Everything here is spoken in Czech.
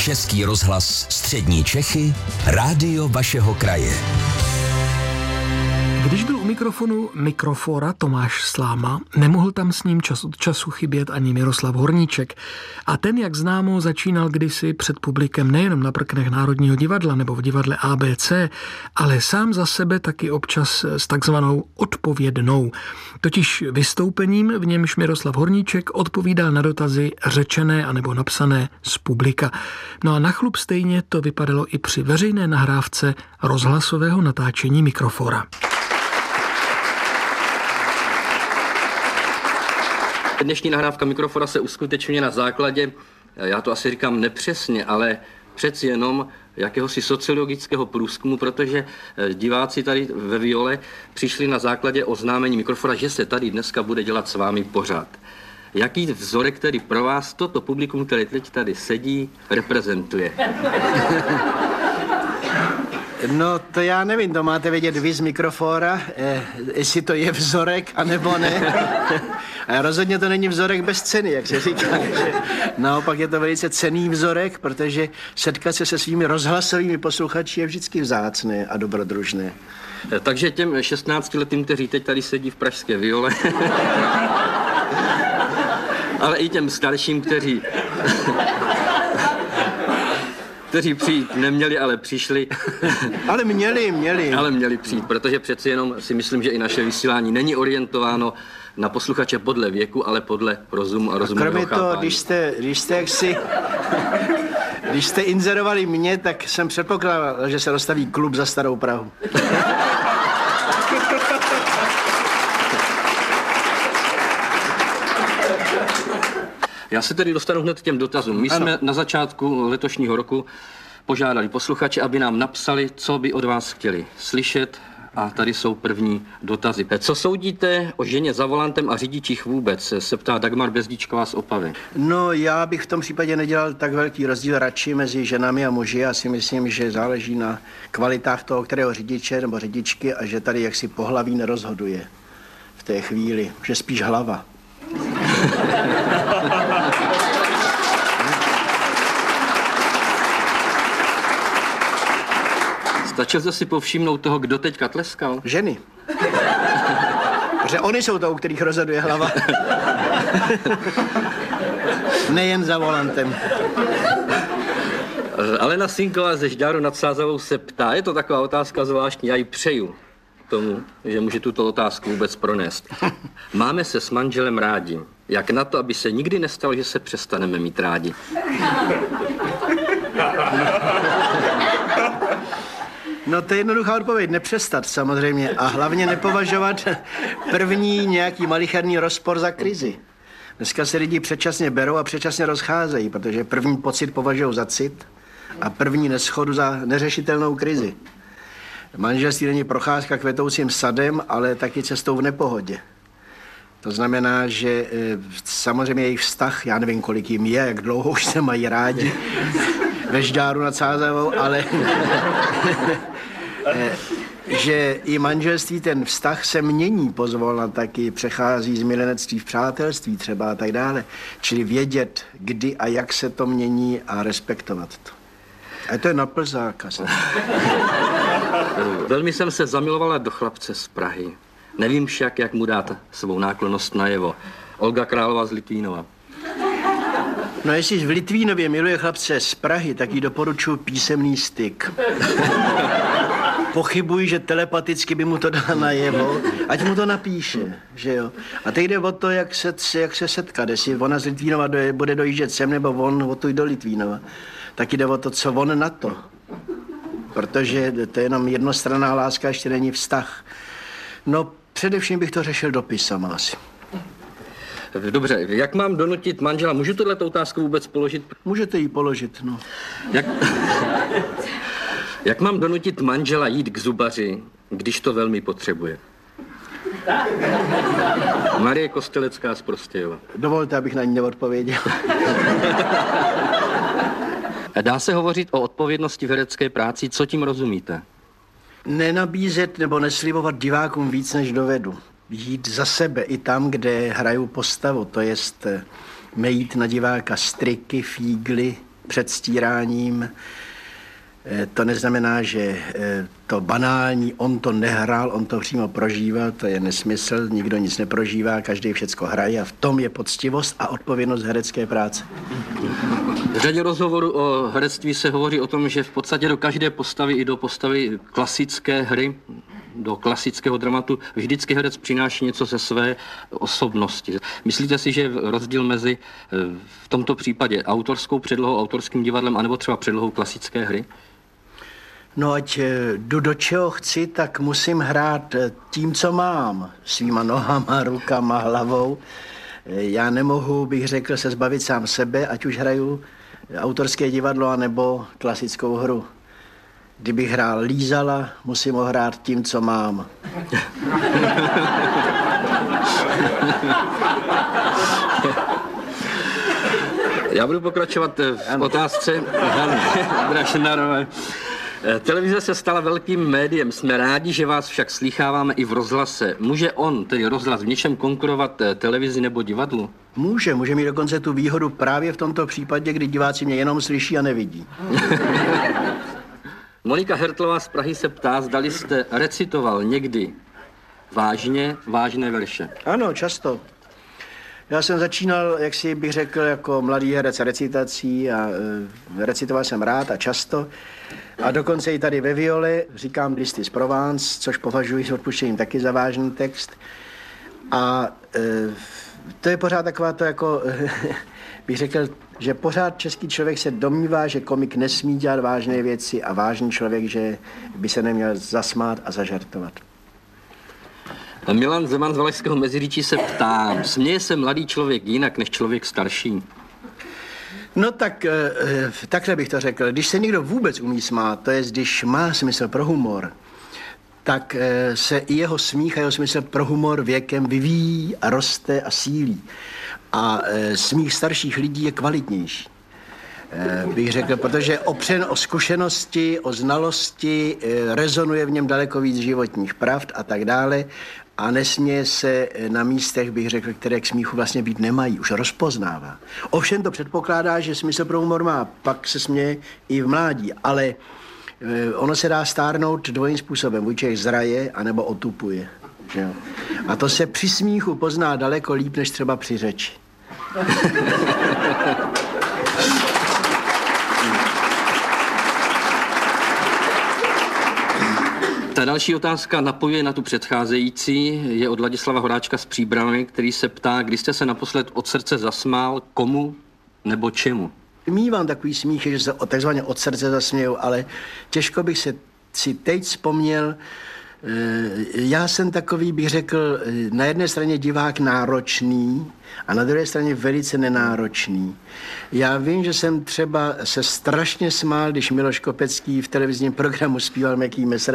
Český rozhlas Střední Čechy, rádio vašeho kraje. Když byl u mikrofonu Mikrofora Tomáš Sláma, nemohl tam s ním čas od času chybět ani Miroslav Horníček. A ten, jak známo, začínal kdysi před publikem nejenom na prknech Národního divadla nebo v divadle ABC, ale sám za sebe taky občas s takzvanou odpovědnou. Totiž vystoupením, v němž Miroslav Horníček odpovídal na dotazy řečené anebo napsané z publika. No a na chlup stejně to vypadalo i při veřejné nahrávce rozhlasového natáčení Mikrofora. Dnešní nahrávka Mikrofora se uskutečňuje na základě, já to asi říkám nepřesně, ale přeci jenom jakéhosi sociologického průzkumu, protože diváci tady ve Viole přišli na základě oznámení Mikrofora, že se tady dneska bude dělat s vámi pořad. Jaký vzorek tedy pro vás toto publikum, které teď tady sedí, reprezentuje? No, to já nevím, to máte vědět vy z Mikrofora, jestli to je vzorek, anebo ne. A rozhodně to není vzorek bez ceny, jak se říká. Že naopak je to velice cenný vzorek, protože setkat se svými rozhlasovými posluchači je vždycky vzácné a dobrodružné. Takže těm 16letým, kteří teď tady sedí v pražské Viole, ale i těm starším, kteří přijít neměli, ale přišli. Ale měli. Ale měli přijít, protože přeci jenom si myslím, že i naše vysílání není orientováno na posluchače podle věku, ale podle rozumu a rozumového chápání. Kromě toho, když jste inzerovali mě, tak jsem předpokládal, že se rozstaví klub za Starou Prahu. Já se tedy dostanu hned k těm dotazům. My jsme na začátku letošního roku požádali posluchače, aby nám napsali, co by od vás chtěli slyšet. A tady jsou první dotazy. Co soudíte o ženě za volantem a řidičích vůbec? Se ptá Dagmar Bezdíčková z Opavy. No, já bych v tom případě nedělal tak velký rozdíl radši mezi ženami a muži. Já si myslím, že záleží na kvalitách toho, kterého řidiče nebo řidičky a že tady jaksi pohlaví nerozhoduje v té chvíli, že spíš hlava. Stačil jste si povšimnout toho, kdo teďka tleskal? Ženy. Protože oni jsou to, u kterých rozhoduje hlava. Nejen za volantem. Alena Sinková ze Žďáru nad Sázavou se ptá, je to taková otázka zvláštní, já ji přeju tomu, že může tuto otázku vůbec pronést. Máme se s manželem rádi. Jak na to, aby se nikdy nestalo, že se přestaneme mít rádi? No to je jednoduchá odpověď, nepřestat samozřejmě a hlavně nepovažovat první nějaký malicherný rozpor za krizi. Dneska se lidi předčasně berou a předčasně rozcházejí, protože první pocit považují za cit a první neschodu za neřešitelnou krizi. Manželství není procházka kvetoucím sadem, ale taky cestou v nepohodě. To znamená, že samozřejmě jejich vztah, já nevím, kolik jim je, jak dlouho už se mají rádi ve Žďáru nad Sázavou, ale že i manželství, ten vztah se mění pozvolna, taky přechází z milenectví v přátelství třeba a tak dále. Čili vědět, kdy a jak se to mění a respektovat to. A to je na plzáka. Velmi jsem se zamilovala do chlapce z Prahy. Nevím však, jak mu dát svou náklonnost najevo. Olga Králová z Litvínova. No jestli v Litvínově miluje chlapce z Prahy, tak jí doporučuji písemný styk. Pochybuji, že telepaticky by mu to dala najevo, ať mu to napíše, že jo. A teď jde o to, jak se setkat, jestli ona z Litvínova bude dojíždět sem, nebo on odtud do Litvínova. Tak jde o to, co on na to. Protože to je jenom jednostranná láska, ještě není vztah. No, především bych to řešil dopisama asi. Dobře, jak mám donutit manžela? Můžu tuto otázku vůbec položit? Můžete ji položit, no. Jak mám donutit manžela jít k zubaři, když to velmi potřebuje? Marie Kostelecká z Prostějova. Dovolte, abych na ní neodpověděl. Dá se hovořit o odpovědnosti v herecké práci, co tím rozumíte? Nenabízet nebo neslibovat divákům víc, než dovedu. Jít za sebe i tam, kde hraju postavu, to jest mejít na diváka striky, fígly, předstíráním. To neznamená, že to banální, on to nehrál, on to přímo prožíval, to je nesmysl, nikdo nic neprožívá, každý všecko hraje a v tom je poctivost a odpovědnost herecké práce. V řadě rozhovorů o herectví se hovoří o tom, že v podstatě do každé postavy i do postavy klasické hry, do klasického dramatu, vždycky herec přináší něco ze své osobnosti. Myslíte si, že rozdíl mezi v tomto případě autorskou předlohou, autorským divadlem, anebo třeba předlohou klasické hry? No ať jdu do čeho chci, tak musím hrát tím, co mám. Svýma nohama, rukama, hlavou. Já nemohu, bych řekl, se zbavit sám sebe, ať už hraju autorské divadlo, anebo klasickou hru. Kdybych hrál Lízala, musím ho hrát tím, co mám. Já budu pokračovat v otázce Hany Drašnarové. Televize se stala velkým médiem. Jsme rádi, že vás však slýcháváme i v rozhlase. Může on, tedy rozhlas, v něčem konkurovat televizi nebo divadlu? Může mít dokonce tu výhodu právě v tomto případě, kdy diváci mě jenom slyší a nevidí. Monika Hertlová z Prahy se ptá, zdali jste recitoval někdy vážné verše. Ano, často. Já jsem začínal, jak si bych řekl, jako mladý herec recitací a recitoval jsem rád a často. A dokonce i tady ve Viole říkám Listy z Provence, což považuji s odpuštěním taky za vážný text. A to je pořád taková to jako, bych řekl, že pořád český člověk se domnívá, že komik nesmí dělat vážné věci a vážný člověk, že by se neměl zasmát a zažartovat. Milan Zeman z Valašského Meziříčí se ptá, směje se mladý člověk jinak než člověk starší? No tak, takhle bych to řekl. Když se někdo vůbec umí smát, to je, když má smysl pro humor, tak se i jeho smích a jeho smysl pro humor věkem vyvíjí a roste a sílí. A smích starších lidí je kvalitnější, bych řekl, protože opřen o zkušenosti, o znalosti, rezonuje v něm daleko víc životních pravd a tak dále a nesměje se na místech, bych řekl, které k smíchu vlastně být nemají, už rozpoznává. Ovšem to předpokládá, že smysl pro humor má, pak se směje i v mládí, ale ono se dá stárnout dvojím způsobem, buď člověk zraje, anebo otupuje. Jo. A to se při smíchu pozná daleko líp, než třeba při řeči. Ta další otázka napojuje na tu předcházející, je od Ladislava Horáčka z Příbrami, který se ptá, kdy jste se naposled od srdce zasmál, komu nebo čemu? Mívám takový smích, že se takzvaně od srdce zasměju, ale těžko bych si teď vzpomněl. Já jsem takový, bych řekl, na jedné straně divák náročný a na druhé straně velice nenáročný. Já vím, že jsem třeba se strašně smál, když Miloš Kopecký v televizním programu zpíval Měkký Messer